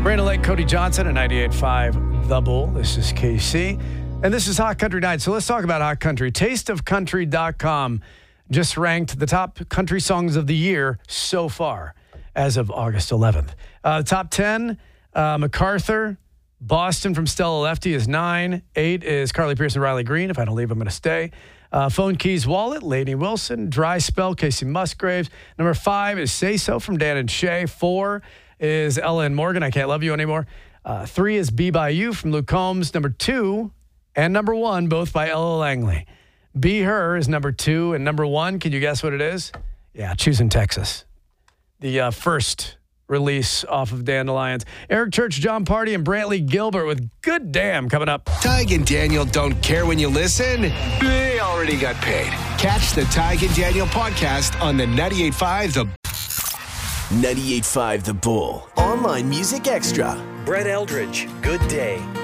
Brandon Lake, Cody Johnson at 98.5 The Bull. This is KC. And this is Hot Country Night. So let's talk about Hot Country. Tasteofcountry.com just ranked the top country songs of the year so far as of August 11th. Top 10, MacArthur, Boston from Stella Lefty is 9. 8 is Carly Pearson, Riley Green. If I don't leave, I'm going to stay. Phone Keys Wallet, Lainey Wilson. Dry Spell, Casey Musgraves. Number 5 is Say So from Dan and Shay. 4 is Ella and Morgan, I Can't Love You Anymore. 3 is Be By You from Luke Combs. Number 2 and number 1, both by Ella Langley. Be Her is number 2, and number 1, can you guess what it is? Yeah, Choosing Texas. The first release off of Dandelions. Eric Church, John Party, and Brantley Gilbert with Good Damn coming up. Tig and Daniel don't care when you listen. They already got paid. Catch the Tig and Daniel podcast on the 98.5 The 98.5 The Bull. Online Music Extra. Brett Eldridge, Good Day.